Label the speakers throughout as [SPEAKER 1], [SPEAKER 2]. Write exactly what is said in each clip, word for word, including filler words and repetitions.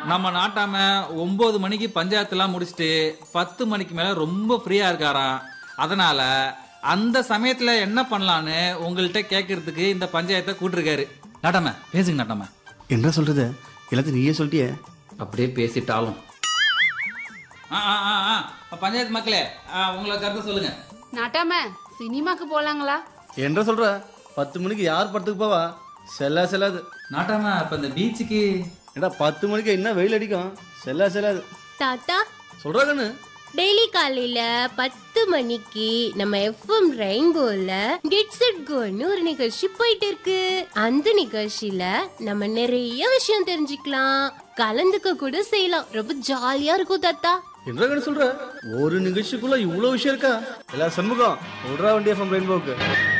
[SPEAKER 1] நம்ம நாட்டாம ஒன்பது மணிக்கு பஞ்சாயத்துலாம் முடிச்சுட்டு பத்து மணிக்கு மேல ரொம்ப ஃப்ரீயா இருக்காராம். அதனால அந்த சமயத்துல என்ன பண்ணலான்னு உங்கள்கிட்ட கேட்கறதுக்கு இந்த பஞ்சாயத்தை கூட்டிருக்காரு. நாட்டாம பேசுங்க நாட்டாம.
[SPEAKER 2] என்ன சொல்றது, எல்லாத்தையும் நீயே சொல்லிட்டியே.
[SPEAKER 1] அப்படியே பேசிட்டாலும் ஆ, ஆ, ஆ, ஆ. பஞ்சாயத்து மக்களே, ஆ, உங்களை கருத்து சொல்லுங்க.
[SPEAKER 3] நாட்டாம சினிமாக்கு போலாங்களா?
[SPEAKER 2] என்ன சொல்ற, பத்து மணிக்கு யார் படத்துக்கு போவா? செல்லா செல்லாது.
[SPEAKER 1] நாட்டாம இப்ப இந்த பீச்சுக்கு
[SPEAKER 2] ஏடா பத்து மணிக்கு என்ன வெயில் அடிக்கும், செல்லா செல்லாது.
[SPEAKER 4] தாத்தா,
[SPEAKER 2] சொல்றா கண்ணு.
[SPEAKER 4] டெய்லி காலையில பத்து மணிக்கு நம்ம எஃப்எம் ரெயின்போல கெட்ஸ் இட் கோன்னு ஒரு நிகழ்ச்சி போயிட்டு இருக்கு. அந்த நிகழ்ச்சியில நம்ம நிறைய விஷயம் தெரிஞ்சுக்கலாம், கலந்துக்க கூட செய்யலாம். ரொம்ப ஜாலியா இருக்கும் தாத்தா.
[SPEAKER 2] என்ன கண்ணு சொல்ற, ஒரு நிகழ்ச்சிக்குள்ள இவ்வளவு விஷயம் இருக்கா? எல்லா சண்முகம் விடுறா வண்டி எஃப்எம் ரெயின்போக்கு.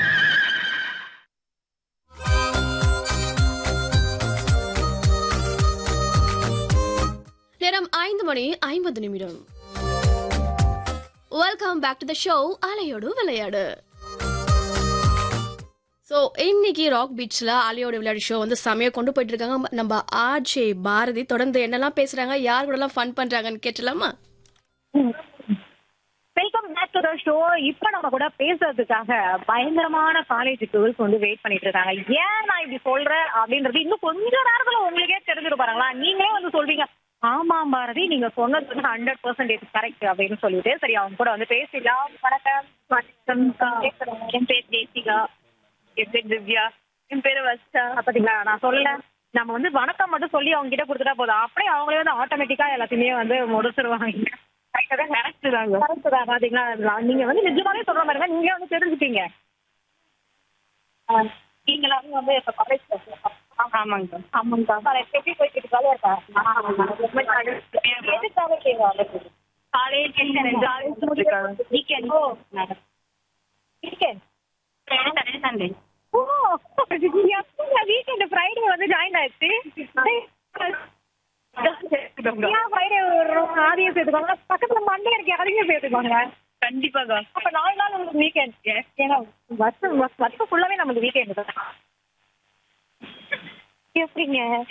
[SPEAKER 5] நேரம் ஐந்து மணி ஐம்பது நிமிடம். Welcome back to the show அலையோடு விளையாடு. ஸோ இன்னைக்கு ராக் பீச்ல அலையோடு விளையாடு ஷோ வந்து செமையா கொண்டு போயிட்டு இருக்காங்க. நம்ம ஆர்ஜே பாரதி தொடர்ந்து என்னெல்லாம் பேசுறாங்க, யார் கூட எல்லாம் ஃபன் பண்றாங்கன்னு கேட்டலாமா?
[SPEAKER 6] Welcome back to the show. இப்ப நம்ம கூட பேசுறதுக்காக பயங்கரமான காலேஜ் கேர்ள்ஸ் வந்து வெயிட் பண்ணிட்டு இருக்காங்க. ஏன் நான் இப்படி சொல்றேன் அப்படின்றது இன்னும் கொஞ்ச நேரத்துல உங்களுக்கே தெரிஞ்சிடும் பாருங்களா. நீங்களே வந்து சொல்வீங்க, ஆமாம் பாரதி நீங்க சொன்னது வந்து ஹண்ட்ரட் பர்சன்டேஜ் கரெக்ட் அப்படின்னு சொல்லிட்டு. சரி, அவங்க கூட வந்து பேசிடலாம். வணக்கம். வணக்கம். என் பேர் ஜெய்சிகா. என் பேர் திவ்யா. என் பேர் வர்ஷா. பாத்தீங்களா, நான் சொல்லல, நம்ம வந்து வணக்கம் மட்டும் சொல்லி அவங்க கிட்ட கொடுத்துட்டா போதும், அப்படியே அவங்களே வந்து ஆட்டோமேட்டிக்கா எல்லாத்தையுமே வந்து முடிச்சிருவாங்க. கரெக்ட் தாங்க. கரெக்ட் தான். பாத்தீங்களா, நீங்க வந்து நிஜமாவே சொல்ற மாதிரி தான் நீங்க வந்து தெரிஞ்சுட்டீங்க. நீங்களாம் வந்து இப்ப காலேஜ். ஆமாங்க ஆமாங்க எப்படி போயிட்டு இருக்கா? எதுக்காக கேட்க காலேஜ் வீக்கெண்ட் சண்டே. ஓ, வீக்கெண்ட் ஃப்ரைடே வந்து ஜாயின் ஆயிடுச்சு. ஃப்ரைடே ஆதியம் சேர்த்துக்கோங்க, பக்கத்துல மண்டே இருக்கு, அதையும் சேர்த்துக்கோங்க. கண்டிப்பாக. அப்ப நாலு நாள் உங்களுக்கு வீக்கெண்ட். ஏன்னா வருஷம் வருஷம் ஃபுல்லாவே நமக்கு வீக்கெண்ட் தான். எப்படிங்க?